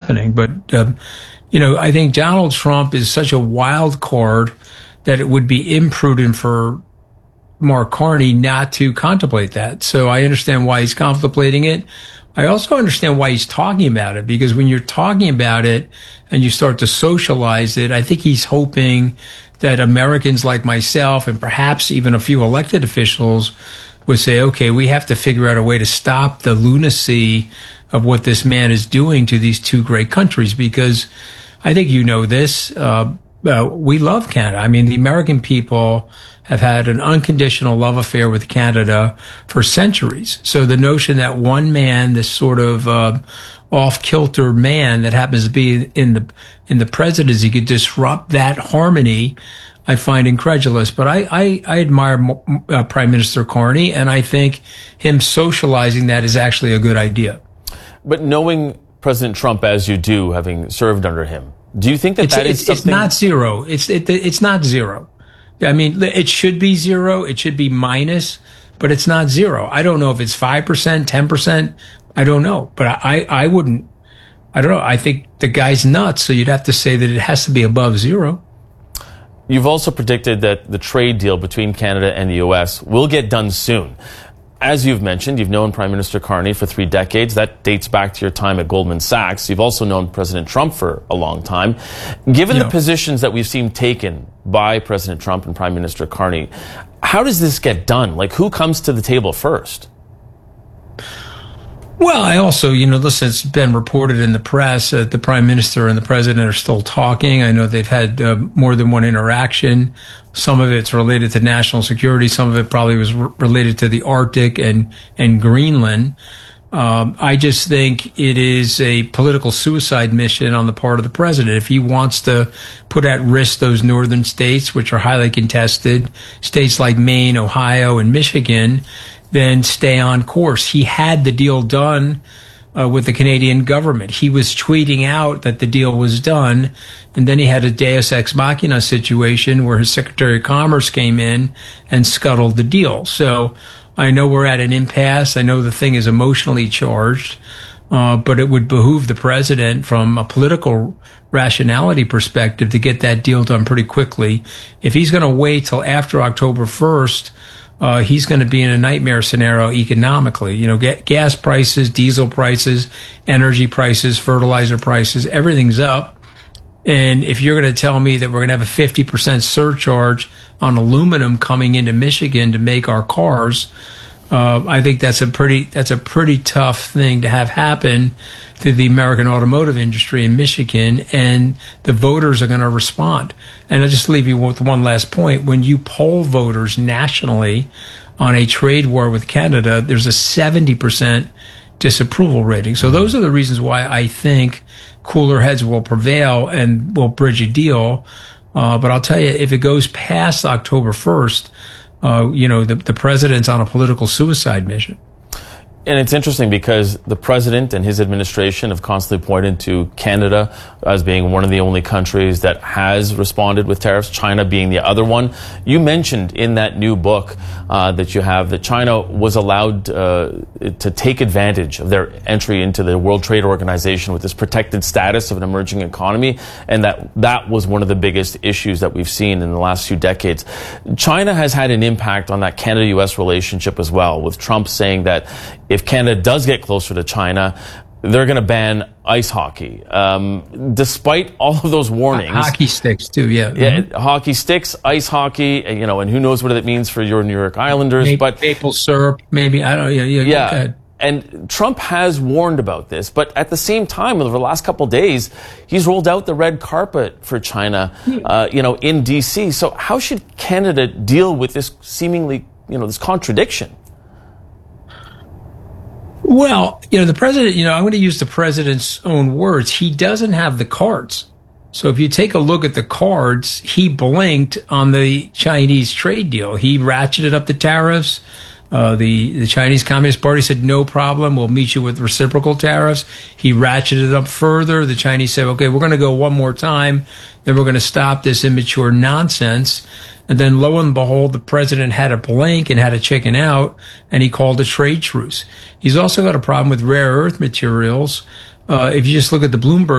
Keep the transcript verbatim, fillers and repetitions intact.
happening. But, um, you know, I think Donald Trump is such a wild card that it would be imprudent for Mark Carney not to contemplate that. So I understand why he's contemplating it. I also understand why he's talking about it, because when you're talking about it and you start to socialize it, I think he's hoping that Americans like myself and perhaps even a few elected officials would say, okay, we have to figure out a way to stop the lunacy of what this man is doing to these two great countries. Because I think you know this, uh, uh, we love Canada. I mean, the American people have had an unconditional love affair with Canada for centuries. So the notion that one man, this sort of uh, off-kilter man that happens to be in the in the presidency, could disrupt that harmony, I find incredulous. But I I, I admire uh, Prime Minister Carney, and I think him socializing that is actually a good idea. But knowing President Trump as you do, having served under him, do you think that it's, that it's, is something? It's not zero. It's it, it's not zero. I mean, it should be zero. It should be minus, but it's not zero. I don't know if it's five percent, ten percent. I don't know, but I, I wouldn't, I don't know. I think the guy's nuts. So you'd have to say that it has to be above zero. You've also predicted that the trade deal between Canada and the U S will get done soon. As you've mentioned, you've known Prime Minister Carney for three decades. That dates back to your time at Goldman Sachs. You've also known President Trump for a long time. Given yeah. the positions that we've seen taken by President Trump and Prime Minister Carney, how does this get done? Like, who comes to the table first? Well, I also, you know, listen, it's been reported in the press that the Prime Minister and the President are still talking. I know they've had uh, more than one interaction. Some of it's related to national security. Some of it probably was re- related to the Arctic and, and Greenland. Um, I just think it is a political suicide mission on the part of the president. If he wants to put at risk those northern states, which are highly contested, states like Maine, Ohio, and Michigan, then stay on course. He had the deal done uh, with the Canadian government. He was tweeting out that the deal was done, and then he had a Deus Ex Machina situation where his Secretary of Commerce came in and scuttled the deal. So I know we're at an impasse. I know the thing is emotionally charged, uh, but it would behoove the president from a political rationality perspective to get that deal done pretty quickly. If he's going to wait till after October first, Uh, he's going to be in a nightmare scenario economically. You know, get gas prices, diesel prices, energy prices, fertilizer prices, everything's up. And if you're going to tell me that we're going to have a fifty percent surcharge on aluminum coming into Michigan to make our cars, uh, I think that's a pretty, that's a pretty tough thing to have happen to the American automotive industry in Michigan, and the voters are going to respond. And I'll just leave you with one last point. When you poll voters nationally on a trade war with Canada, there's a seventy percent disapproval rating. So those are the reasons why I think cooler heads will prevail and will bridge a deal. Uh, but I'll tell you, if it goes past October first, uh, you know, the, the president's on a political suicide mission. And it's interesting because the president and his administration have constantly pointed to Canada as being one of the only countries that has responded with tariffs, China being the other one. You mentioned in that new book uh, that you have that China was allowed uh, to take advantage of their entry into the World Trade Organization with this protected status of an emerging economy, and that that was one of the biggest issues that we've seen in the last few decades. China has had an impact on that Canada-U S relationship as well, with Trump saying that if Canada does get closer to China, they're going to ban ice hockey. Um, despite all of those warnings. Hockey sticks, too, yeah. Yeah, mm-hmm. Hockey sticks, ice hockey, you know, and who knows what it means for your New York Islanders. Maybe but maple syrup, maybe. I don't know. Yeah, yeah, yeah. And Trump has warned about this, but at the same time, over the last couple of days, he's rolled out the red carpet for China, uh, you know, in D C. So how should Canada deal with this seemingly, you know, this contradiction? Well, you know, the president, you know, I'm going to use the president's own words. He doesn't have the cards. So if you take a look at the cards, he blinked on the Chinese trade deal. He ratcheted up the tariffs. Uh, the, the Chinese Communist Party said, no problem, we'll meet you with reciprocal tariffs. He ratcheted up further. The Chinese said, okay, we're going to go one more time, then we're going to stop this immature nonsense. And then lo and behold, the president had a blink and had a chicken out, and he called a trade truce. He's also got a problem with rare earth materials. Uh, if you just look at the Bloomberg